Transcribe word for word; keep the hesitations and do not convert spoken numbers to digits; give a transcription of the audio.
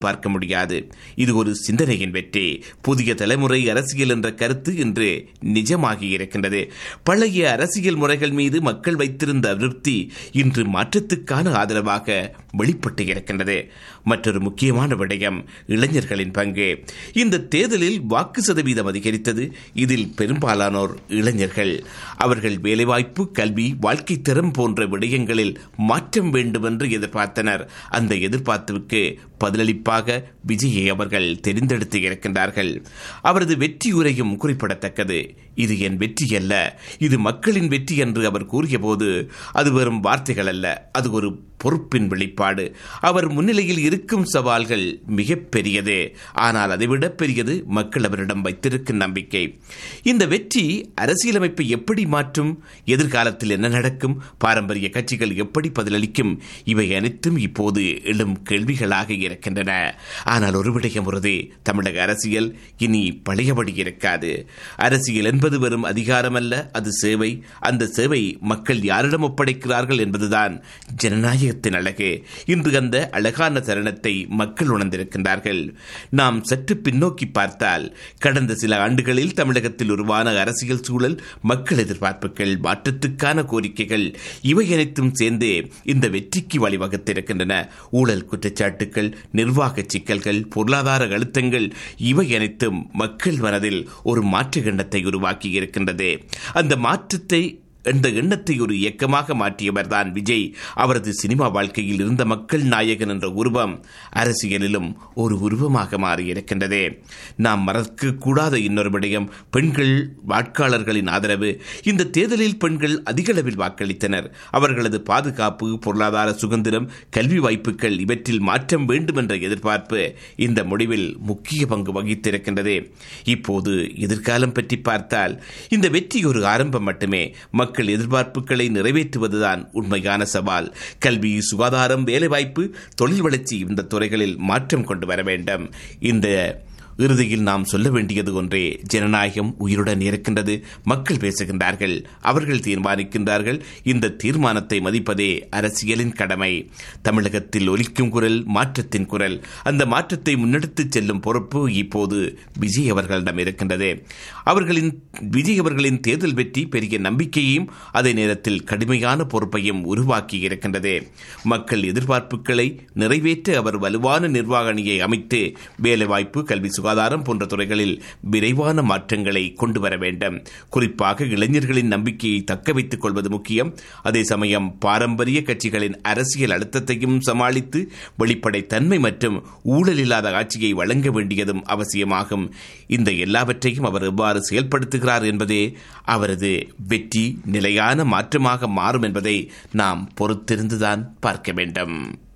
பார்க்க முடியாது. இது ஒரு சிந்தனையின் வெற்றி. புதிய தலைமுறை அரசியல் என்ற கருத்து இன்று நிஜமாகி இருக்கின்றது. பழைய அரசியல் முறைகள் மீது மக்கள் வைத்திருந்த அதிருப்தி இன்று மாற்றத்துக்கான ஆதரவாக வெளிப்பட்டு இருக்கின்றது. மற்றொரு முக்கியமான விடயம் இளைஞர்களின் பங்கு. இந்த தேர்தலில் வாக்கு சதவீதம் அதிகரித்தது. இதில் பெரும்பாலானோர் இளைஞர்கள். அவர்கள் வேலைவாய்ப்பு, கல்வி, வாழ்க்கை தரம் போன்ற விடயங்களில் மாற்றம் வேண்டும் என்று எதிர்பார்த்தனர். அந்த எதிர்பார்ப்புக்கு பதிலளிப்பாக விஜயை அவர்கள் தெரிந்தெடுத்து இருக்கின்றார்கள். அவரது வெற்றியுரையும் குறிப்பிடத்தக்கது. இது என் வெற்றி அல்ல, இது மக்களின் வெற்றி என்று அவர் கூறிய போது அது வெறும் வார்த்தைகள் அல்ல, அது ஒரு பொறுப்பின் வெளிப்பாடு. அவர் முன்னிலையில் இருக்கும் சவால்கள் மிக பெரியது, ஆனால் அதைவிட பெரியது மக்கள் அவரிடம் வைத்திருக்கும் நம்பிக்கை. இந்த வெற்றி அரசியலமைப்பை எப்படி மாற்றும், எதிர்காலத்தில் என்ன நடக்கும், பாரம்பரிய கட்சிகள் எப்படி பதிலளிக்கும், இவை அனைத்தும் இப்போது எழும் கேள்விகளாக இருக்கின்றன. ஆனால் ஒரு விடயம் உறுதி, தமிழக அரசியல் இனி பழையபடி இருக்காது. அரசியல் என்பது வெறும் அதிகாரம் அல்ல, அது சேவை. அந்த சேவை மக்கள் யாரிடம் ஒப்படைக்கிறார்கள் என்பதுதான் ஜனநாயகத்தின் அழகு. இன்று அந்த அழகான தருணத்தை மக்கள் உணர்ந்திருக்கின்றார்கள். நாம் சற்று பின்னோக்கி பார்த்தால், கடந்த சில ஆண்டுகளில் தமிழகத்தில் உருவான அரசியல் சூழல், மக்கள் எதிர்பார்ப்புகள், மாற்றத்துக்கான கோரிக்கைகள், இவை அனைத்தும் சேர்ந்து இந்த வெற்றிக்கு வழிவகுத்திருக்கின்றன. ஊழல் குற்றச்சாட்டுகள், நிர்வாக சிக்கல்கள், பொருளாதார அழுத்தங்கள், இவை அனைத்தும் மக்கள் மனதில் ஒரு மாற்று எண்ணத்தை உருவாக்கி இருக்கின்றது. அந்த மாற்றத்தை என்ற எண்ணத்தை ஒரு இயக்கமாக மாற்றியவர் தான் விஜய். அவரது சினிமா வாழ்க்கையில் இருந்த மக்கள் நாயகன் என்ற உருவம் அரசியலிலும் ஒரு உருவமாக மாறியிருக்கின்றது. நாம் மறக்கக்கூடாத இன்னொரு விடயம் பெண்கள் வாக்காளர்களின் ஆதரவு. இந்த தேர்தலில் பெண்கள் அதிக அளவில் வாக்களித்தனர். அவர்களது பாதுகாப்பு, பொருளாதார சுதந்திரம், கல்வி வாய்ப்புகள், இவற்றில் மாற்றம் வேண்டும் என்ற எதிர்பார்ப்பு இந்த முடிவில் முக்கிய பங்கு வகித்திருக்கின்றது. இப்போது எதிர்காலம் பற்றி பார்த்தால், இந்த வெற்றி ஒரு ஆரம்பம் மட்டுமே. மக்கள் எதிர்பார்ப்புகளை நிறைவேற்றுவதுதான் உண்மையான சவால். கல்வி, சுகாதாரம், வேலைவாய்ப்பு, தொழில் வளர்ச்சி, இந்த துறைகளில் மாற்றம் கொண்டு வர வேண்டும். இந்த இறுதியில் நாம் சொல்ல வேண்டியது ஒன்றே, ஜனநாயகம் உயிருடன் இருக்கின்றது. மக்கள் பேசுகின்றார்கள், அவர்கள் தீர்மானிக்கின்றார்கள். இந்த தீர்மானத்தை மதிப்பதே அரசியலின் கடமை. தமிழகத்தில் ஒலிக்கும் குரல் மாற்றத்தின் குரல். அந்த மாற்றத்தை முன்னெடுத்துச் செல்லும் பொறுப்பு இப்போது விஜய் அவர்களிடம் இருக்கின்றது. அவர்களின் விஜய் அவர்களின் தேர்தல் வெற்றி பெரிய நம்பிக்கையையும் அதே நேரத்தில் கடுமையான பொறுப்பையும் உருவாக்கி இருக்கின்றது. மக்கள் எதிர்பார்ப்புகளை நிறைவேற்ற அவர் வலுவான நிர்வாக அணியை அமைத்து வேலைவாய்ப்பு, கல்வி, சுகாதாரம் போன்ற துறைகளில் விரைவான மாற்றங்களை கொண்டு வர வேண்டும். குறிப்பாக இளைஞர்களின் நம்பிக்கையை தக்க வைத்துக் கொள்வது முக்கியம். அதே சமயம் பாரம்பரிய கட்சிகளின் அரசியல் அழுத்தத்தையும் சமாளித்து வெளிப்படைத்தன்மை மற்றும் ஊழல் இல்லாத ஆட்சியை வழங்க வேண்டியதும் அவசியமாகும். இந்த எல்லாவற்றையும் அவர் எவ்வாறு செயல்படுத்துகிறார் என்பதே அவரது வெற்றி நிலையான மாற்றமாக மாறும் என்பதை நாம் பொறுத்திருந்துதான் பார்க்க வேண்டும்.